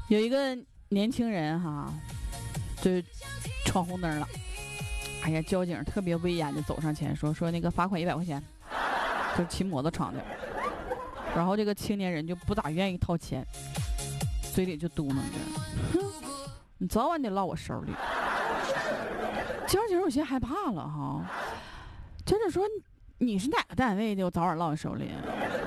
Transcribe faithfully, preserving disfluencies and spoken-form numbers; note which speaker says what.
Speaker 1: 有一个年轻人哈，就闯红灯了。哎呀，交警特别威严的走上前说说那个罚款一百块钱，就骑摩托闯的。然后这个青年人就不咋愿意掏钱，嘴里就嘟囔着：“哼，你早晚得落我手里。”交警有些害怕了哈，交警说：“你是哪个单位的？我早晚落你手里。”